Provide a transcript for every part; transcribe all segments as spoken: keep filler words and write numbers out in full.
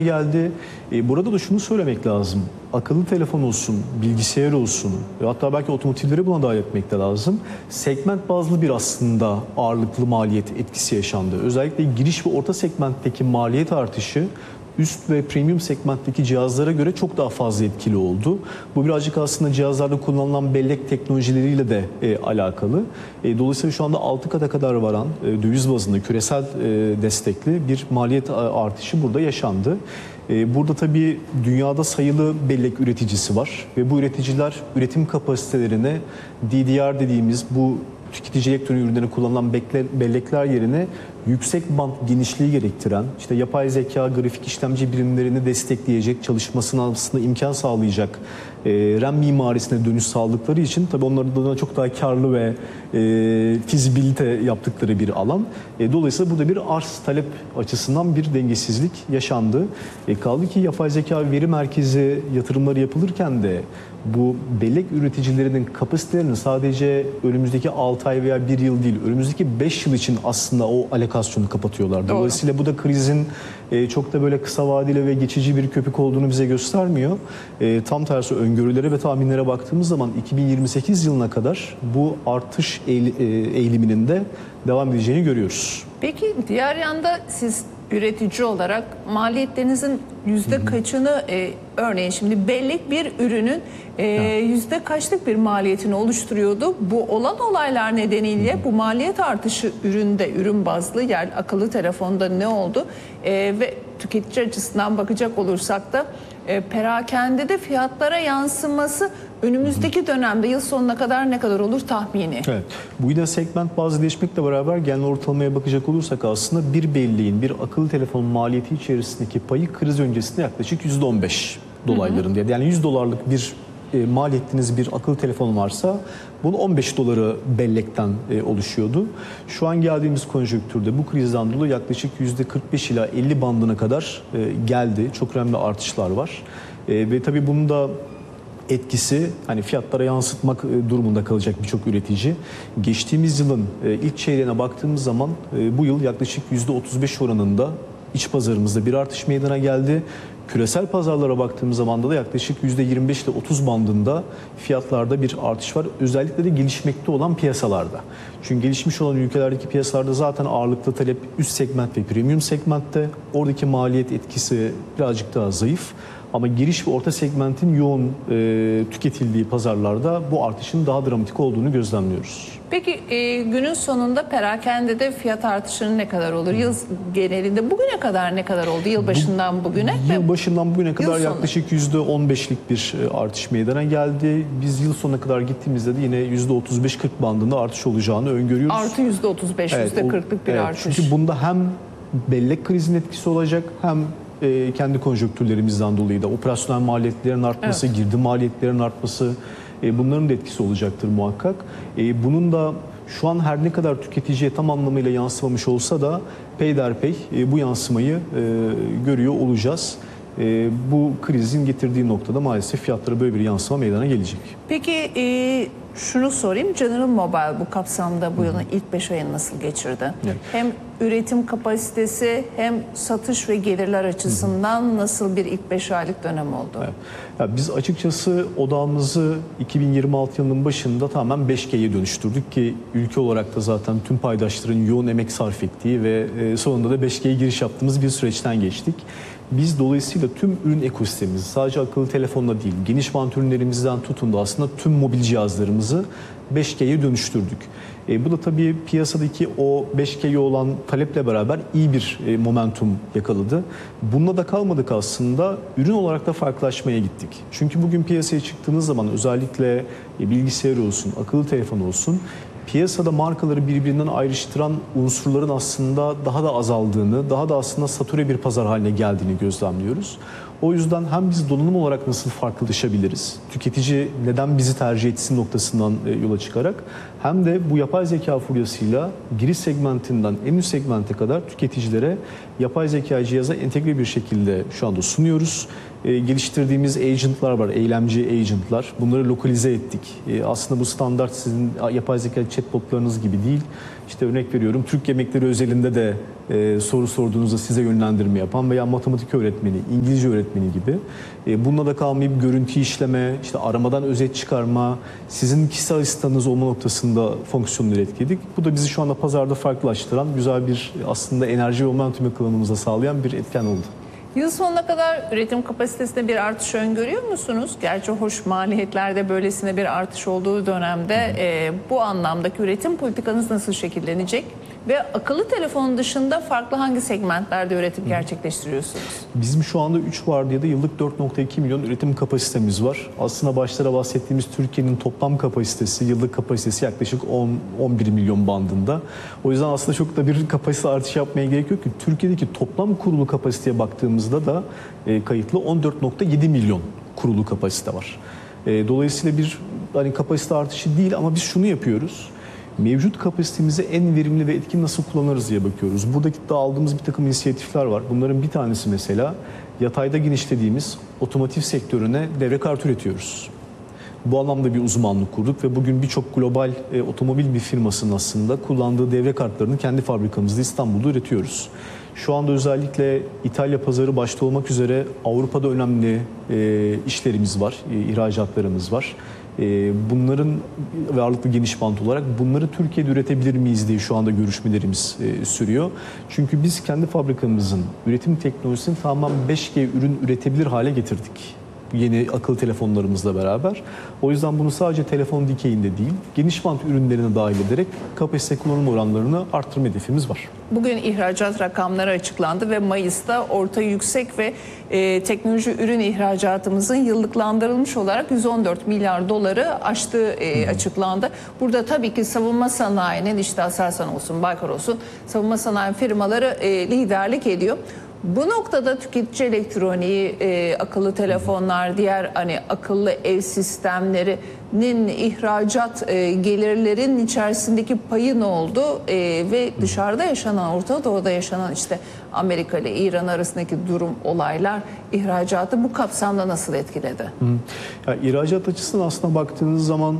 geldi. E, burada da şunu söylemek lazım. Akıllı telefon olsun, bilgisayar olsun ve hatta belki otomotivleri buna dahil etmek de lazım. Segment bazlı bir aslında ağırlıklı maliyet etkisi yaşandı. Özellikle giriş ve orta segmentteki maliyet artışı üst ve premium segmentteki cihazlara göre çok daha fazla etkili oldu. Bu birazcık aslında cihazlarda kullanılan bellek teknolojileriyle de e, alakalı. E, dolayısıyla şu anda altı kata kadar varan e, döviz bazında küresel e, destekli bir maliyet artışı burada yaşandı. E, burada tabii dünyada sayılı bellek üreticisi var ve bu üreticiler üretim kapasitelerine D D R dediğimiz bu tüketici elektronik ürünlerine kullanılan bellekler yerine yüksek band genişliği gerektiren, işte yapay zeka, grafik işlemci birimlerini destekleyecek, çalışmasına aslında imkan sağlayacak e, RAM mimarisine dönüş sağladıkları için tabii onların adına çok daha karlı ve e, fizibilite yaptıkları bir alan. E, dolayısıyla burada bir arz talep açısından bir dengesizlik yaşandı. E, kaldı ki yapay zeka veri merkezi yatırımları yapılırken de bu bellek üreticilerinin kapasitelerini sadece önümüzdeki altı ay veya bir yıl değil, önümüzdeki beş yıl için aslında o alokasyonu kapatıyorlar. Dolayısıyla Doğru. bu da krizin e, çok da böyle kısa vadeli ve geçici bir köpük olduğunu bize göstermiyor. E, tam tersi öngörülere ve tahminlere baktığımız zaman iki bin yirmi sekiz yılına kadar bu artış eğiliminin de devam edeceğini görüyoruz. Peki diğer yanda siz üretici olarak maliyetlerinizin yüzde kaçını e, örneğin şimdi bellek bir ürünün e, yüzde kaçlık bir maliyetini oluşturuyordu? Bu olan olaylar nedeniyle bu maliyet artışı üründe, ürün bazlı yer akıllı telefonda ne oldu? E, ve tüketici açısından bakacak olursak da e, perakendede fiyatlara yansıması önümüzdeki dönemde yıl sonuna kadar ne kadar olur tahmini? Evet. Bu yine segment bazlı değişmekle beraber genel ortalamaya bakacak olursak aslında bir belleğin bir akıllı telefon maliyeti içerisindeki payı kriz öncesinde yaklaşık yüzde on beş dolaylarında. Hı hı. Yani yüz dolarlık bir e, maliyetiniz bir akıllı telefon varsa bunun on beş doları bellekten e, oluşuyordu. Şu an geldiğimiz konjonktürde bu krizden dolayı yaklaşık yüzde kırk beş ila elli bandına kadar e, geldi. Çok önemli artışlar var. E, ve tabii bunun da etkisi hani fiyatlara yansıtmak durumunda kalacak birçok üretici. Geçtiğimiz yılın ilk çeyreğine baktığımız zaman bu yıl yaklaşık yüzde otuz beş oranında iç pazarımızda bir artış meydana geldi. Küresel pazarlara baktığımız zaman da yaklaşık yüzde yirmi beş ile otuz bandında fiyatlarda bir artış var. Özellikle de gelişmekte olan piyasalarda. Çünkü gelişmiş olan ülkelerdeki piyasalarda zaten ağırlıklı talep üst segment ve premium segmentte. Oradaki maliyet etkisi birazcık daha zayıf. Ama giriş ve orta segmentin yoğun e, tüketildiği pazarlarda bu artışın daha dramatik olduğunu gözlemliyoruz. Peki e, günün sonunda perakendede fiyat artışının ne kadar olur? Yıl genelinde bugüne kadar ne kadar oldu? Yılbaşından bugüne? Yıl başından bugüne kadar yaklaşık yüzde on beşlik bir artış meydana geldi. Biz yıl sonuna kadar gittiğimizde de yine yüzde otuz beş kırk bandında artış olacağını öngörüyoruz. Artı yüzde otuz beş, evet, yüzde kırklık bir evet, artış. Çünkü bunda hem bellek krizinin etkisi olacak hem e, kendi konjonktürlerimizden dolayı da operasyonel maliyetlerin artması, evet. girdi maliyetlerin artması, e, bunların da etkisi olacaktır muhakkak. E, bunun da şu an her ne kadar tüketiciye tam anlamıyla yansımamış olsa da peyderpey e, bu yansımayı e, görüyor olacağız. E, bu krizin getirdiği noktada maalesef fiyatlara böyle bir yansıma meydana gelecek. Peki e, şunu sorayım, General Mobile bu kapsamda bu yılın ilk beş ayını nasıl geçirdi? Evet. Hem üretim kapasitesi hem satış ve gelirler açısından Hı. nasıl bir ilk beş aylık dönem oldu? Evet. Ya biz açıkçası odağımızı iki bin yirmi altı yılının başında tamamen beş G'ye dönüştürdük ki ülke olarak da zaten tüm paydaşların yoğun emek sarf ettiği ve sonunda da beş G'ye giriş yaptığımız bir süreçten geçtik. Biz dolayısıyla tüm ürün ekosistemimizi sadece akıllı telefonla değil, geniş bant ürünlerimizden tutun da aslında tüm mobil cihazlarımızı beş G'ye dönüştürdük. E, bu da tabii piyasadaki o beş G'ye olan taleple beraber iyi bir e, momentum yakaladı. Bununla da kalmadık aslında, ürün olarak da farklılaşmaya gittik. Çünkü bugün piyasaya çıktığınız zaman özellikle e, bilgisayar olsun, akıllı telefon olsun, piyasada markaları birbirinden ayrıştıran unsurların aslında daha da azaldığını, daha da aslında satüre bir pazar haline geldiğini gözlemliyoruz. O yüzden hem biz donanım olarak nasıl farklılaşabiliriz, tüketici neden bizi tercih etsin noktasından yola çıkarak, hem de bu yapay zeka furyasıyla giriş segmentinden en üst segmente kadar tüketicilere yapay zeka cihaza entegre bir şekilde şu anda sunuyoruz. E, geliştirdiğimiz agentlar var, eylemci agentlar. Bunları lokalize ettik. E, aslında bu standart sizin yapay zeka chatbotlarınız gibi değil. İşte örnek veriyorum, Türk yemekleri özelinde de e, soru sorduğunuzda size yönlendirme yapan veya matematik öğretmeni, İngilizce öğretmeni gibi. E, bununla da kalmayıp görüntü işleme, işte aramadan özet çıkarma, sizin kişisel asistanınız olma noktasında fonksiyonları etkiledik. Bu da bizi şu anda pazarda farklılaştıran, güzel bir aslında enerji ve momentum yakalamamıza sağlayan bir etken oldu. Yıl sonuna kadar üretim kapasitesinde bir artış öngörüyor musunuz? Gerçi hoş maliyetlerde böylesine bir artış olduğu dönemde e, bu anlamdaki üretim politikanız nasıl şekillenecek? Ve akıllı telefon dışında farklı hangi segmentlerde üretim gerçekleştiriyorsunuz? Bizim şu anda üç vardiyada yıllık dört nokta iki milyon üretim kapasitemiz var. Aslında başlara bahsettiğimiz Türkiye'nin toplam kapasitesi, yıllık kapasitesi yaklaşık on on bir milyon bandında. O yüzden aslında çok da bir kapasite artışı yapmaya gerek yok ki. Türkiye'deki toplam kurulu kapasiteye baktığımızda da e, kayıtlı on dört nokta yedi milyon kurulu kapasite var. E, dolayısıyla bir hani kapasite artışı değil ama biz şunu yapıyoruz. Mevcut kapasitemizi en verimli ve etkin nasıl kullanırız diye bakıyoruz. Buradaki de aldığımız bir takım inisiyatifler var. Bunların bir tanesi mesela yatayda genişlediğimiz otomotiv sektörüne devre kartı üretiyoruz. Bu anlamda bir uzmanlık kurduk ve bugün birçok global e, otomobil bir firmasının aslında kullandığı devre kartlarını kendi fabrikamızda İstanbul'da üretiyoruz. Şu anda özellikle İtalya pazarı başta olmak üzere Avrupa'da önemli e, işlerimiz var, e, ihracatlarımız var. Bunların ve ağırlıklı geniş bant olarak bunları Türkiye'de üretebilir miyiz diye şu anda görüşmelerimiz sürüyor. Çünkü biz kendi fabrikamızın üretim teknolojisini tamamen beş G ürün üretebilir hale getirdik. Yeni akıllı telefonlarımızla beraber. O yüzden bunu sadece telefon dikeyinde değil, geniş bant ürünlerine dahil ederek kapasite kullanım oranlarını arttırma hedefimiz var. Bugün ihracat rakamları açıklandı ve Mayıs'ta orta yüksek ve e, teknoloji ürün ihracatımızın yıllıklandırılmış olarak yüz on dört milyar doları aştığı e, açıklandı. Burada tabii ki savunma sanayinin, işte Aselsan olsun, Baykar olsun, savunma sanayi firmaları e, liderlik ediyor. Bu noktada tüketici elektroniği, e, akıllı telefonlar, diğer hani akıllı ev sistemlerinin ihracat e, gelirlerin içerisindeki payı ne oldu? E, ve dışarıda yaşanan, Orta Doğu'da yaşanan işte Amerika ile İran arasındaki durum, olaylar ihracatı bu kapsamda nasıl etkiledi? Hı. Ya, ihracat açısından aslında baktığınız zaman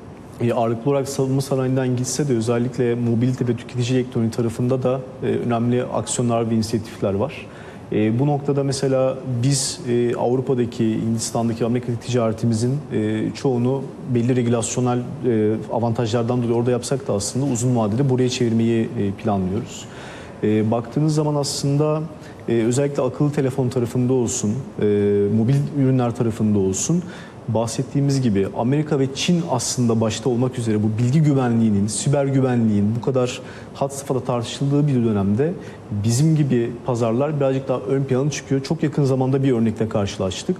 E, ağırlıklı olarak savunma sanayinden gitse de özellikle mobilite ve tüketici elektronik tarafında da e, önemli aksiyonlar ve inisiyatifler var. E, bu noktada mesela biz e, Avrupa'daki, Hindistan'daki Amerika'daki ticaretimizin e, çoğunu belli regülasyonel e, avantajlardan dolayı orada yapsak da aslında uzun vadede buraya çevirmeyi e, planlıyoruz. E, baktığınız zaman aslında e, özellikle akıllı telefon tarafında olsun, e, mobil ürünler tarafında olsun, bahsettiğimiz gibi Amerika ve Çin aslında başta olmak üzere bu bilgi güvenliğinin, siber güvenliğin bu kadar had safhada tartışıldığı bir dönemde bizim gibi pazarlar birazcık daha ön plana çıkıyor. Çok yakın zamanda bir örnekle karşılaştık.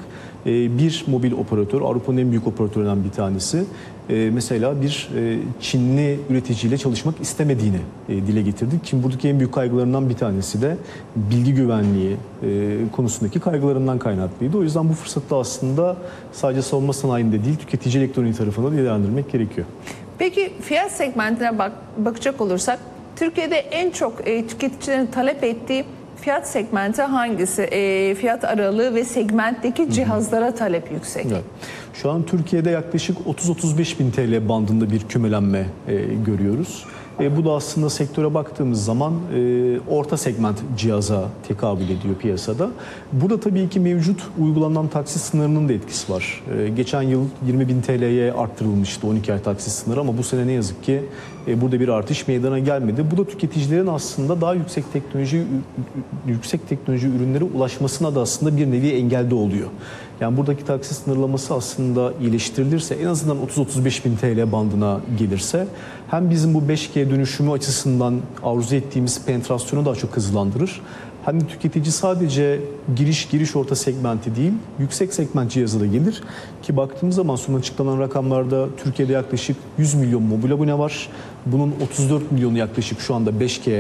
Bir mobil operatör, Avrupa'nın en büyük operatörlerinden bir tanesi, mesela bir Çinli üreticiyle çalışmak istemediğini dile getirdik. Çin buradaki en büyük kaygılarından bir tanesi de bilgi güvenliği konusundaki kaygılarından kaynaklıydı. O yüzden bu fırsatı aslında sadece savunma sanayinde değil, tüketici elektronik tarafında değerlendirmek gerekiyor. Peki fiyat segmentine bak, bakacak olursak, Türkiye'de en çok e, tüketicilerin talep ettiği fiyat segmenti hangisi? E, fiyat aralığı ve segmentteki cihazlara talep yüksek. Evet. Şu an Türkiye'de yaklaşık otuz otuz beş bin T L bandında bir kümelenme e, görüyoruz. E, bu da aslında sektöre baktığımız zaman e, orta segment cihaza tekabül ediyor piyasada. Burada tabii ki mevcut uygulanan taksit sınırının da etkisi var. E, geçen yıl yirmi bin T L'ye arttırılmıştı on iki ay taksit sınırı ama bu sene ne yazık ki e, burada bir artış meydana gelmedi. Bu da tüketicilerin aslında daha yüksek teknoloji yüksek teknoloji ürünlere ulaşmasına da aslında bir nevi engelde oluyor. Yani buradaki taksit sınırlaması aslında iyileştirilirse, en azından otuz otuz beş bin T L bandına gelirse hem bizim bu beş G dönüşümü açısından arzu ettiğimiz penetrasyonu daha çok hızlandırır. Hem de tüketici sadece giriş giriş orta segmenti değil, yüksek segment cihazı da gelir. Ki baktığımız zaman son açıklanan rakamlarda Türkiye'de yaklaşık yüz milyon mobil abone var. Bunun otuz dört milyonu yaklaşık şu anda beş G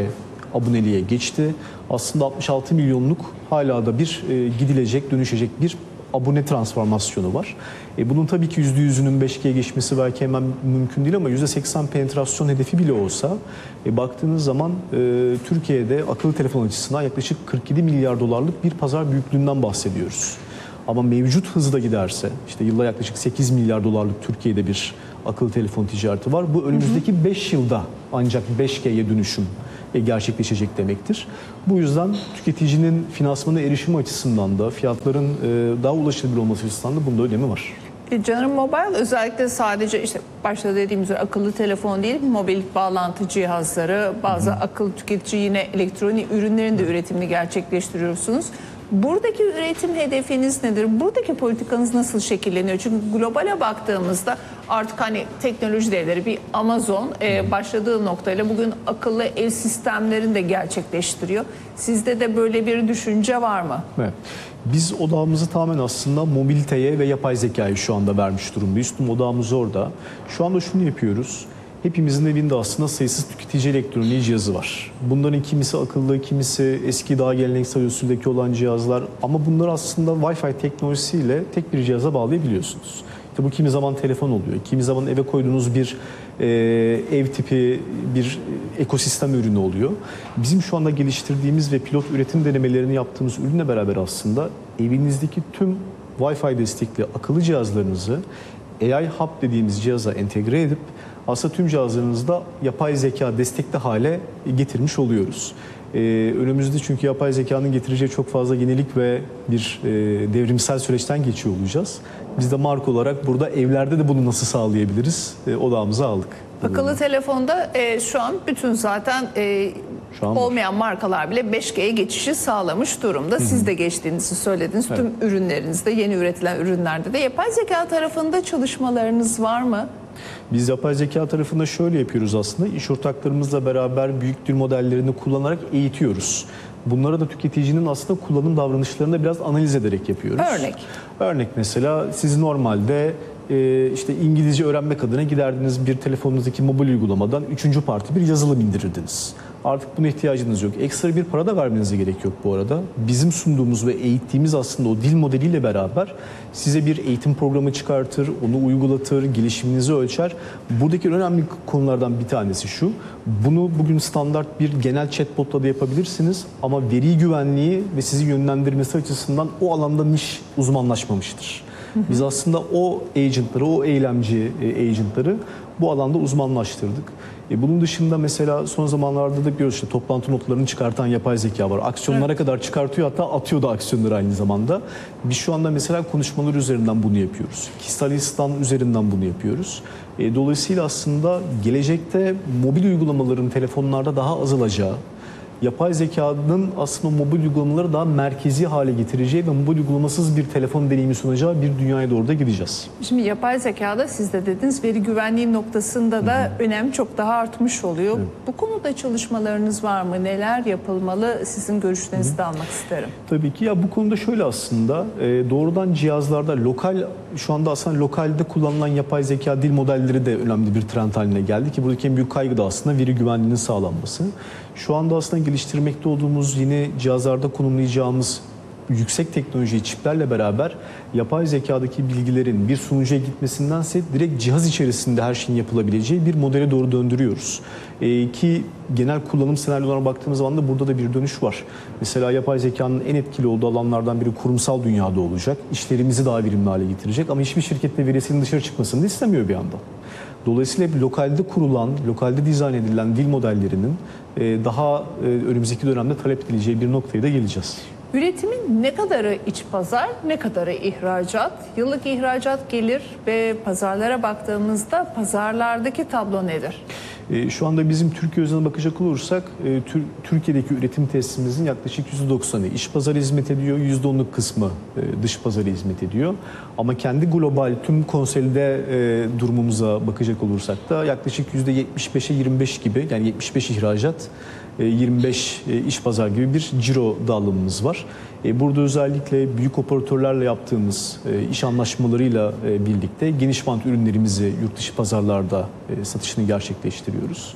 aboneliğe geçti. Aslında altmış altı milyonluk hala da bir e, gidilecek, dönüşecek bir abone transformasyonu var. E, bunun tabii ki yüzde yüzünün beş G'ye geçmesi belki hemen mümkün değil ama yüzde seksen penetrasyon hedefi bile olsa e, baktığınız zaman e, Türkiye'de akıllı telefon açısından yaklaşık kırk yedi milyar dolarlık bir pazar büyüklüğünden bahsediyoruz. Ama mevcut hızda giderse, işte yılda yaklaşık sekiz milyar dolarlık Türkiye'de bir akıllı telefon ticareti var. Bu önümüzdeki beş yılda ancak beş G'ye dönüşüm gerçekleşecek demektir. Bu yüzden tüketicinin finansmana erişimi açısından da fiyatların daha ulaşılabilir olması açısından da bunda önemi var. Canım Mobile özellikle sadece işte başta dediğimiz gibi akıllı telefon değil, mobil bağlantı cihazları, bazı Hı. akıllı tüketici yine elektronik ürünlerin de üretimini gerçekleştiriyorsunuz. Buradaki üretim hedefiniz nedir? Buradaki politikanız nasıl şekilleniyor? Çünkü globale baktığımızda artık hani teknoloji devleri bir Amazon e, başladığı noktayla bugün akıllı ev sistemlerini de gerçekleştiriyor. Sizde de böyle bir düşünce var mı? Evet. Biz odağımızı tamamen aslında mobiliteye ve yapay zekayı şu anda vermiş durumdayız. Tüm odağımız orada. Şu anda şunu yapıyoruz. Hepimizin evinde aslında sayısız tüketici elektroniği cihazı var. Bunların kimisi akıllı, kimisi eski daha geleneksel usuldeki olan cihazlar. Ama bunları aslında Wi-Fi teknolojisiyle tek bir cihaza bağlayabiliyorsunuz. İşte bu kimi zaman telefon oluyor, kimi zaman eve koyduğunuz bir e, ev tipi bir ekosistem ürünü oluyor. Bizim şu anda geliştirdiğimiz ve pilot üretim denemelerini yaptığımız ürünle beraber aslında evinizdeki tüm Wi-Fi destekli akıllı cihazlarınızı A I Hub dediğimiz cihaza entegre edip aslında tüm cihazlarınızda yapay zeka destekli hale getirmiş oluyoruz. Ee, önümüzde çünkü yapay zekanın getireceği çok fazla yenilik ve bir e, devrimsel süreçten geçiyor olacağız. Biz de marka olarak burada evlerde de bunu nasıl sağlayabiliriz e, odağımıza aldık. Akıllı telefonda e, şu an bütün zaten e, an olmayan markalar bile beş G'ye geçişi sağlamış durumda. Hı-hı. Siz de geçtiğinizi söylediniz. Evet. Tüm ürünlerinizde, yeni üretilen ürünlerde de yapay zeka tarafında çalışmalarınız var mı? Biz yapay zeka tarafında şöyle yapıyoruz aslında. İş ortaklarımızla beraber büyük dil modellerini kullanarak eğitiyoruz. Bunlara da tüketicinin aslında kullanım davranışlarını da biraz analiz ederek yapıyoruz. Örnek? Örnek mesela siz normalde e, işte İngilizce öğrenmek adına giderdiniz bir telefonunuzdaki mobil uygulamadan üçüncü parti bir yazılım indirirdiniz. Artık buna ihtiyacınız yok. Ekstra bir para da vermenize gerek yok bu arada. Bizim sunduğumuz ve eğittiğimiz aslında o dil modeliyle beraber size bir eğitim programı çıkartır, onu uygulatır, gelişiminizi ölçer. Buradaki önemli konulardan bir tanesi şu. Bunu bugün standart bir genel chatbotla da yapabilirsiniz ama veri güvenliği ve sizi yönlendirmesi açısından o alanda niş uzmanlaşmamıştır. Biz aslında o agentları, o eylemci agentları bu alanda uzmanlaştırdık. E bunun dışında mesela son zamanlarda da biliyoruz işte toplantı notlarını çıkartan yapay zeka var. Aksiyonlara evet. kadar çıkartıyor, hatta atıyor da aksiyonları aynı zamanda. Biz şu anda mesela konuşmalar üzerinden bunu yapıyoruz. Kişisel asistan üzerinden bunu yapıyoruz. E, dolayısıyla aslında gelecekte mobil uygulamaların telefonlarda daha azalacağı, yapay zekanın aslında mobil uygulamaları daha merkezi hale getireceği ve mobil uygulamasız bir telefon deneyimi sunacağı bir dünyaya doğru da gideceğiz. Şimdi yapay zekada siz de dediniz veri güvenliği noktasında da Hı-hı. önem çok daha artmış oluyor. Evet. Bu konuda çalışmalarınız var mı? Neler yapılmalı? Sizin görüşlerinizi Hı-hı. de almak isterim. Tabii ki ya bu konuda şöyle aslında e, doğrudan cihazlarda lokal şu anda aslında lokalde kullanılan yapay zeka dil modelleri de önemli bir trend haline geldi ki buradaki en büyük kaygı da aslında veri güvenliğinin sağlanması. Şu anda aslında geliştirmekte olduğumuz yeni cihazlarda konumlayacağımız yüksek teknoloji çiplerle beraber yapay zekadaki bilgilerin bir sunucuya gitmesindense direkt cihaz içerisinde her şeyin yapılabileceği bir modele doğru döndürüyoruz. Ee, ki genel kullanım senaryolarına baktığımız zaman da burada da bir dönüş var. Mesela yapay zekanın en etkili olduğu alanlardan biri kurumsal dünyada olacak. İşlerimizi daha verimli hale getirecek ama hiçbir şirkette verisinin dışarı çıkmasını da istemiyor bir yandan. Dolayısıyla hep lokalde kurulan, lokalde dizayn edilen dil modellerinin daha önümüzdeki dönemde talep edileceği bir noktaya da geleceğiz. Üretimin ne kadarı iç pazar, ne kadarı ihracat? Yıllık ihracat gelir ve pazarlara baktığımızda pazarlardaki tablo nedir? Şu anda bizim Türkiye özeline bakacak olursak Türkiye'deki üretim tesisimizin yaklaşık yüzde doksanı iç pazara hizmet ediyor, yüzde onluk kısmı dış pazara hizmet ediyor. Ama kendi global tüm konsolide durumumuza bakacak olursak da yaklaşık yüzde yetmiş beşe yirmi beş gibi, yani yetmiş beş ihracat, yirmi beş iş pazar gibi bir ciro dağılımımız var. Burada özellikle büyük operatörlerle yaptığımız iş anlaşmalarıyla birlikte geniş bant ürünlerimizi yurt dışı pazarlarda satışını gerçekleştiriyoruz.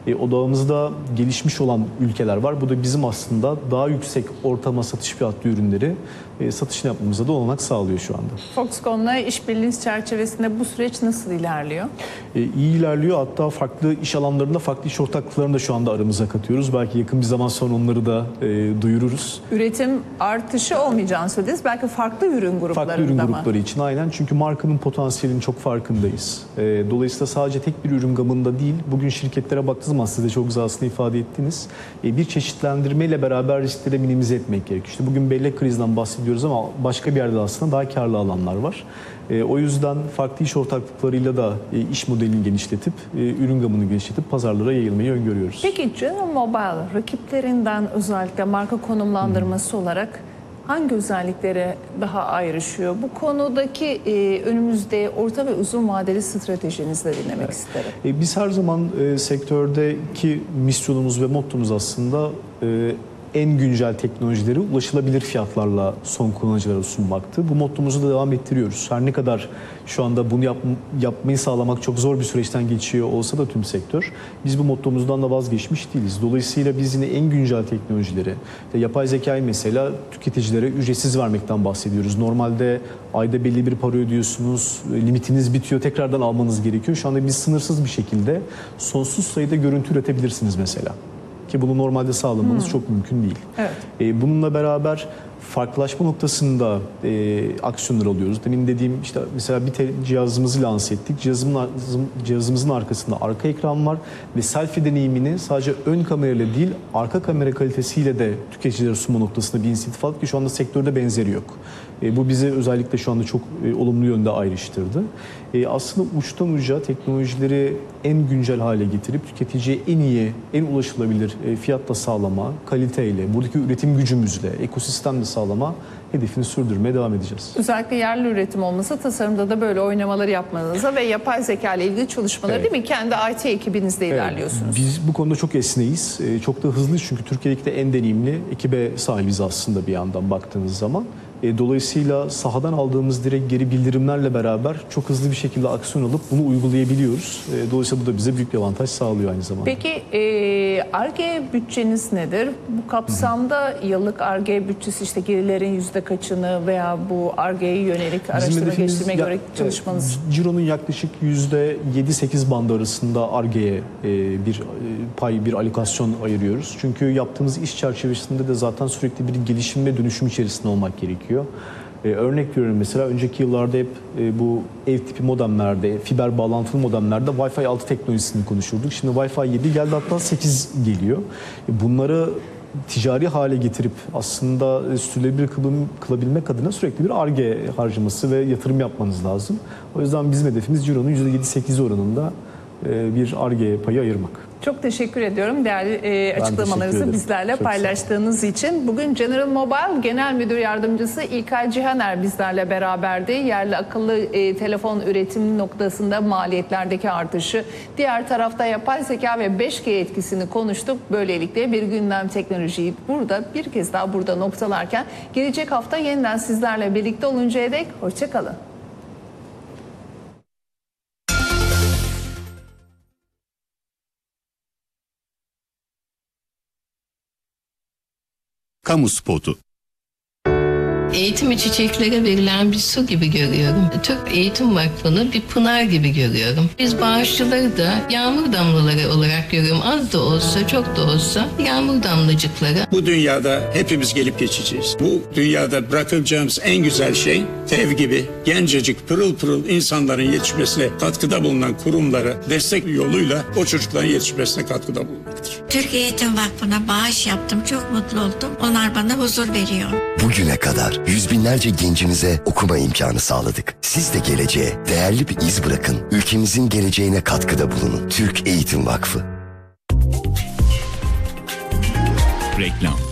E, odağımızda gelişmiş olan ülkeler var. Bu da bizim aslında daha yüksek ortalama satış fiyatlı ürünleri e, satışını yapmamıza da olanak sağlıyor şu anda. Foxconn'la işbirliğiniz çerçevesinde bu süreç nasıl ilerliyor? E, iyi ilerliyor. Hatta farklı iş alanlarında, farklı iş ortaklıklarını da şu anda aramıza katıyoruz. Belki yakın bir zaman sonra onları da e, duyururuz. Üretim artışı olmayacağını söylediniz. Belki farklı ürün gruplarında Farklı ürün mı? grupları için aynen. Çünkü markanın potansiyelinin çok farkındayız. E, dolayısıyla sadece tek bir ürün gamında değil, bugün şirketlere baktığınız zaman siz de çok güzel aslında ifade ettiniz. E, bir çeşitlendirmeyle beraber riskleri minimize etmek gerekiyor. İşte bugün bellek krizinden bahsediyoruz ama başka bir yerde aslında daha karlı alanlar var. E, o yüzden farklı iş ortaklıklarıyla da e, iş modelini genişletip, e, ürün gamını genişletip pazarlara yayılmayı öngörüyoruz. Peki General Mobile rakiplerinden özellikle marka konumlandırması hmm. olarak hangi özelliklere daha ayrışıyor? Bu konudaki e, önümüzde orta ve uzun vadeli stratejinizi de dinlemek evet. isterim. E, biz her zaman e, sektördeki misyonumuz ve mottomuz aslında e, en güncel teknolojileri ulaşılabilir fiyatlarla son kullanıcılara sunmaktı. Bu mottomuzu da devam ettiriyoruz. Her ne kadar şu anda bunu yap, yapmayı sağlamak çok zor bir süreçten geçiyor olsa da tüm sektör, biz bu mottomuzdan da vazgeçmiş değiliz. Dolayısıyla biz yine en güncel teknolojileri, işte yapay zekayı mesela tüketicilere ücretsiz vermekten bahsediyoruz. Normalde ayda belli bir para ödüyorsunuz, limitiniz bitiyor, tekrardan almanız gerekiyor. Şu anda biz sınırsız bir şekilde sonsuz sayıda görüntü üretebilirsiniz mesela. Ki bunu normalde sağlamanız hmm. çok mümkün değil. Evet. Ee, bununla beraber farklılaşma noktasında e, aksiyonlar alıyoruz. Demin dediğim işte mesela bir te- cihazımızı lanse ettik. Cihazımın, cihazımızın arkasında arka ekran var ve selfie deneyimini sadece ön kamerayla değil arka kamera kalitesiyle de tüketicilere sunma noktasında bir inisiyatif aldık ki şu anda sektörde benzeri yok. E, bu bizi özellikle şu anda çok e, olumlu yönde ayrıştırdı. E, aslında uçtan uca teknolojileri en güncel hale getirip tüketiciye en iyi, en ulaşılabilir e, fiyatla sağlama, kaliteyle, buradaki üretim gücümüzle, ekosistemle sağlama hedefini sürdürmeye devam edeceğiz. Özellikle yerli üretim olması tasarımda da böyle oynamaları yapmanıza ve yapay zeka ile ilgili çalışmaları evet. değil mi? Kendi I T ekibinizde evet. ilerliyorsunuz. Biz bu konuda çok esneyiz. E, çok da hızlıyız çünkü Türkiye'deki de en deneyimli ekibe sahibiz aslında bir yandan baktığınız zaman. E, dolayısıyla sahadan aldığımız direkt geri bildirimlerle beraber çok hızlı bir şekilde aksiyon alıp bunu uygulayabiliyoruz. E, dolayısıyla bu da bize büyük bir avantaj sağlıyor aynı zamanda. Peki Ar-Ge bütçeniz nedir? Bu kapsamda Hı-hı. yıllık Ar-Ge bütçesi işte gelirlerin yüzde kaçını veya bu Ar-Ge'ye yönelik araştırma geliştirmeye ya, göre çalışmanız? Ciro'nun yaklaşık yüzde yedi sekiz bandı arasında Ar-Ge'ye e, bir e, pay, bir alokasyon ayırıyoruz. Çünkü yaptığımız iş çerçevesinde de zaten sürekli bir gelişim ve dönüşüm içerisinde olmak gerekiyor. Ee, örnek veriyorum mesela önceki yıllarda hep e, bu ev tipi modemlerde, fiber bağlantılı modemlerde Wi-Fi altı teknolojisini konuşurduk. Şimdi Wi-Fi yedi geldi hatta sekiz geliyor. E, bunları ticari hale getirip aslında sürdürülebilir kılabilmek adına sürekli bir Ar-Ge harcaması ve yatırım yapmanız lazım. O yüzden bizim hedefimiz Ciro'nun yüzde yedi sekiz oranında e, bir Ar-Ge payı ayırmak. Çok teşekkür ediyorum değerli e, açıklamalarınızı bizlerle Çok paylaştığınız için. Bugün General Mobile Genel Müdür Yardımcısı İlkay Cihaner bizlerle beraberdi. Yerli akıllı e, telefon üretimi noktasında maliyetlerdeki artışı, diğer tarafta yapay zeka ve beş G etkisini konuştuk. Böylelikle bir gündem teknolojiyi burada bir kez daha burada noktalarken gelecek hafta yeniden sizlerle birlikte oluncaya dek hoşça kalın. Kamu spotu. Eğitimi çiçeklere verilen bir su gibi görüyorum. Türk Eğitim Vakfı'nı bir pınar gibi görüyorum. Biz bağışçıları da yağmur damlaları olarak görüyorum. Az da olsa, çok da olsa yağmur damlacıkları. Bu dünyada hepimiz gelip geçeceğiz. Bu dünyada bırakacağımız en güzel şey dev gibi gencecik pırıl pırıl insanların yetişmesine katkıda bulunan kurumlara destek yoluyla o çocukların yetişmesine katkıda bulunmaktır. Türk Eğitim Vakfı'na bağış yaptım. Çok mutlu oldum. Onlar bana huzur veriyor. Bugüne kadar yüz binlerce gencimize okuma imkanı sağladık. Siz de geleceğe değerli bir iz bırakın. Ülkemizin geleceğine katkıda bulunun. Türk Eğitim Vakfı. Reklam.